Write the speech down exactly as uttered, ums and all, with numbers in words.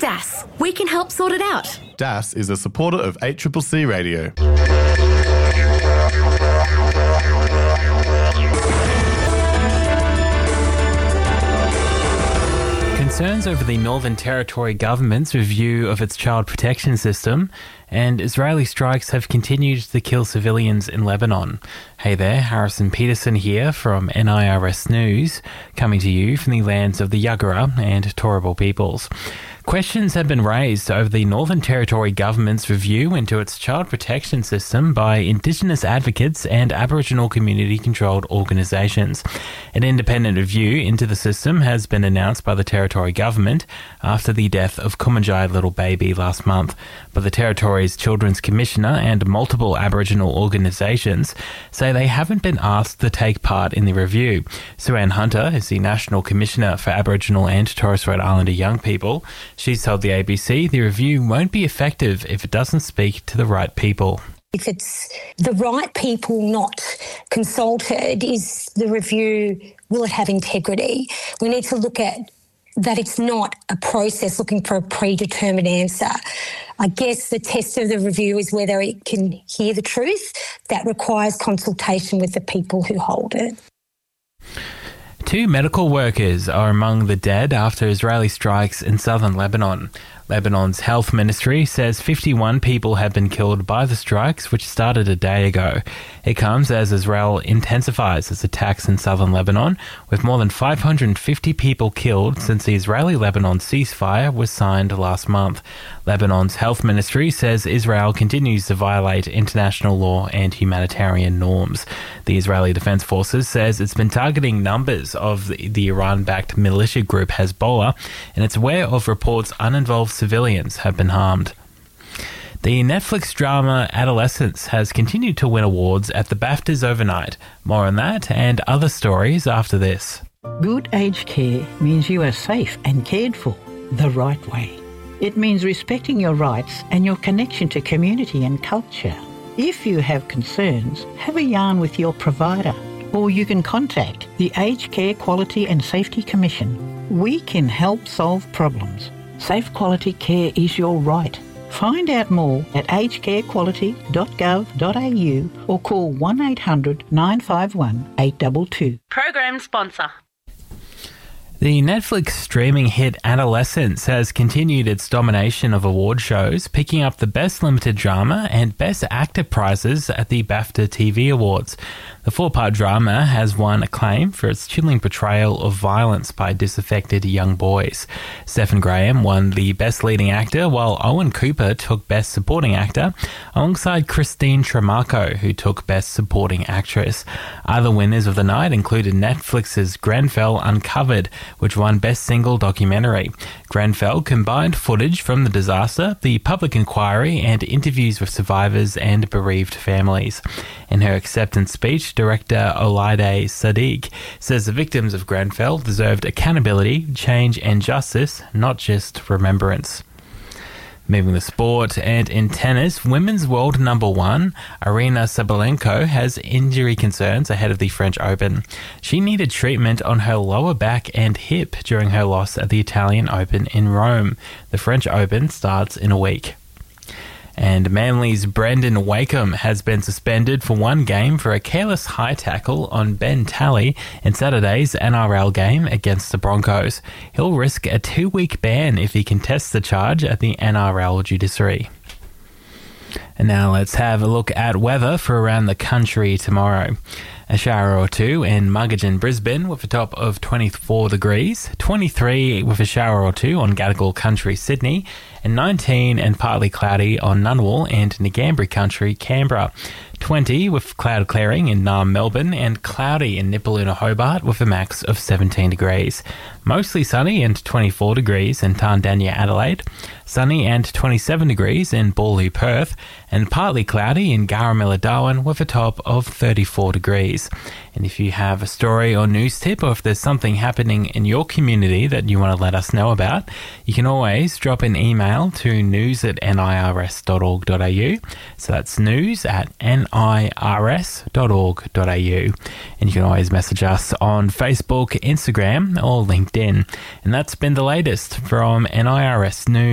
D A S. We can help sort it out. D A S is a supporter of eight C C C Radio. Concerns over the Northern Territory government's review of its child protection system and Israeli strikes have continued to kill civilians in Lebanon. Hey there, Harrison Peterson here from N I R S News, coming to you from the lands of the Yagara and Turrbal peoples. Questions have been raised over the Northern Territory government's review into its child protection system by Indigenous advocates and Aboriginal community-controlled organisations. An independent review into the system has been announced by the Territory government after the death of Kumanjai Little Baby last month. But the Territory's Children's Commissioner and multiple Aboriginal organisations say they haven't been asked to take part in the review. Sue-Ann Hunter is the National Commissioner for Aboriginal and Torres Strait Islander young people. She's told the A B C the review won't be effective if it doesn't speak to the right people. If it's the right people not consulted, is the review, will it have integrity? We need to look at that it's not a process looking for a predetermined answer. I guess the test of the review is whether it can hear the truth. That requires consultation with the people who hold it. Two medical workers are among the dead after Israeli strikes in southern Lebanon. Lebanon's health ministry says fifty-one people have been killed by the strikes, which started a day ago. It comes as Israel intensifies its attacks in southern Lebanon, with more than five hundred fifty people killed since the Israeli-Lebanon ceasefire was signed last month. Lebanon's health ministry says Israel continues to violate international law and humanitarian norms. The Israeli Defense Forces says it's been targeting numbers of the, the Iran-backed militia group Hezbollah, and it's aware of reports uninvolved civilians have been harmed. The Netflix drama Adolescence has continued to win awards at the BAFTAs overnight. More on that and other stories after this. Good aged care means you are safe and cared for the right way. It means respecting your rights and your connection to community and culture. If you have concerns, have a yarn with your provider, or you can contact the Aged Care Quality and Safety Commission. We can help solve problems. Safe quality care is your right. Find out more at aged care quality dot gov dot a u or call one eight hundred nine five one eight two two. Program sponsor. The Netflix streaming hit Adolescence has continued its domination of award shows, picking up the Best Limited Drama and Best Actor prizes at the BAFTA T V Awards. The four-part drama has won acclaim for its chilling portrayal of violence by disaffected young boys. Stephen Graham won the Best Leading Actor, while Owen Cooper took Best Supporting Actor, alongside Christine Tremarco, who took Best Supporting Actress. Other winners of the night included Netflix's Grenfell Uncovered, which won Best Single Documentary. Grenfell combined footage from the disaster, the public inquiry, and interviews with survivors and bereaved families. In her acceptance speech, director Olaide Sadiq says the victims of Grenfell deserved accountability, change and justice, not just remembrance. Moving to sport, and in tennis, women's world number one, Aryna Sabalenka, has injury concerns ahead of the French Open. She needed treatment on her lower back and hip during her loss at the Italian Open in Rome. The French Open starts in a week. And Manly's Brendan Wakeham has been suspended for one game for a careless high tackle on Ben Talley in Saturday's N R L game against the Broncos. He'll risk a two-week ban if he contests the charge at the N R L judiciary. And now let's have a look at weather for around the country tomorrow. A shower or two in Muggeridge, Brisbane, with a top of twenty-four degrees, twenty-three with a shower or two on Gadigal Country, Sydney, and nineteen and partly cloudy on Ngunnawal and Ngambri Country, Canberra. twenty with cloud clearing in Naarm, Melbourne, and cloudy in Nipaluna, Hobart, with a max of seventeen degrees. Mostly sunny and twenty-four degrees in Tandanya, Adelaide. Sunny and twenty-seven degrees in Bawley, Perth, and partly cloudy in Garamilla, Darwin, with a top of thirty-four degrees. And if you have a story or news tip, or if there's something happening in your community that you want to let us know about, you can always drop an email to news at nirs dot org dot a u. So that's news at nirs dot org dot a u. And you can always message us on Facebook, Instagram, or LinkedIn. And that's been the latest from N I R S News.